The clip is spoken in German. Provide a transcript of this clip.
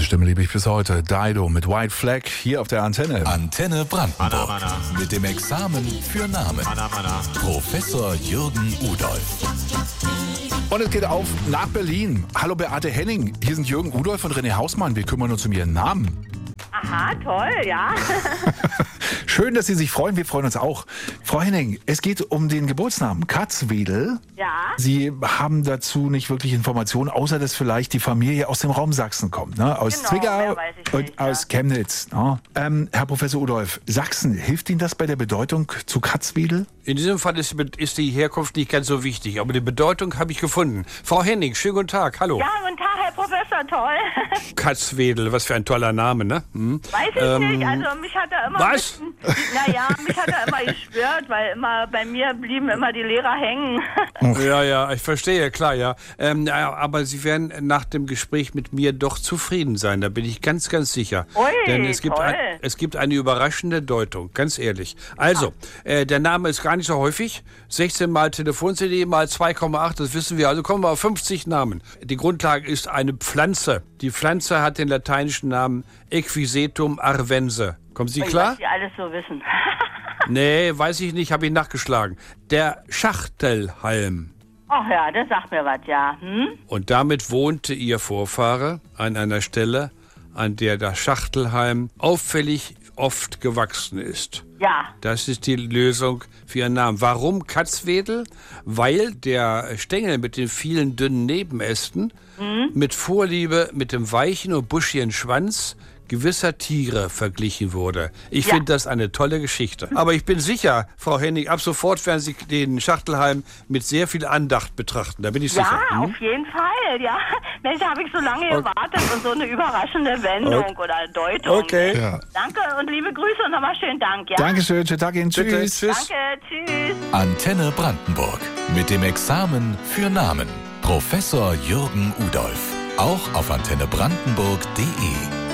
Stimme liebe ich bis heute. Dido mit White Flag hier auf der Antenne. Antenne Brandenburg. Mit dem Examen für Namen. Professor Jürgen Udolph. Und es geht auf nach Berlin. Hallo Beate Henning, hier sind Jürgen Udolph und René Hausmann. Wir kümmern uns um Ihren Namen. Aha, toll, ja. Schön, dass Sie sich freuen. Wir freuen uns auch. Frau Henning, es geht um den Geburtsnamen Katzwedel. Ja. Sie haben dazu nicht wirklich Informationen, außer dass vielleicht die Familie aus dem Raum Sachsen kommt, ne? Aus Genau, Zwickau mehr weiß ich und nicht, aus Chemnitz. Ne? Herr Professor Udolph, Sachsen, hilft Ihnen das bei der Bedeutung zu Katzwedel? In diesem Fall ist die Herkunft nicht ganz so wichtig, aber die Bedeutung habe ich gefunden. Frau Henning, schönen guten Tag, hallo. Ja, guten Tag, Herr Professor, toll. Katzwedel, was für ein toller Name, ne? Weiß ich nicht, also mich hat er immer... Was? Mich hat er immer gestört, weil immer bei mir blieben immer die Lehrer hängen. Ja, ich verstehe, klar, ja. Aber Sie werden nach dem Gespräch mit mir doch zufrieden sein, da bin ich ganz, ganz sicher. Ui, Denn es gibt eine überraschende Deutung, ganz ehrlich. Also, der Name ist gar nicht so häufig. 16 mal Telefon-CD mal 2,8, das wissen wir. Also kommen wir auf 50 Namen. Die Grundlage ist eine Pflanze. Die Pflanze hat den lateinischen Namen Equisetum arvense. Kommen Sie klar? Was die alles so wissen. Nee, weiß ich nicht, habe ich nachgeschlagen. Der Schachtelhalm. Ach ja, das sagt mir was, ja. Und damit wohnte Ihr Vorfahre an einer Stelle, an der das Schachtelhalm auffällig oft gewachsen ist. Ja. Das ist die Lösung für Ihren Namen. Warum Katzwedel? Weil der Stängel mit den vielen dünnen Nebenästen mit Vorliebe mit dem weichen und buschigen Schwanz gewisser Tiere verglichen wurde. Ich finde das eine tolle Geschichte. Aber ich bin sicher, Frau Henning, ab sofort werden Sie den Schachtelhalm mit sehr viel Andacht betrachten. Da bin ich sicher. Ja, auf jeden Fall, ja. Mensch, da habe ich so lange gewartet und so eine überraschende Wendung oder Deutung. Okay. Ja. Danke und liebe Grüße und nochmal schönen Dank, ja? Dankeschön, schönen Tag Ihnen. Bitte, Tschüss. tschüss. Danke, tschüss. Antenne Brandenburg. Mit dem Examen für Namen. Professor Jürgen Udolph. Auch auf antennebrandenburg.de.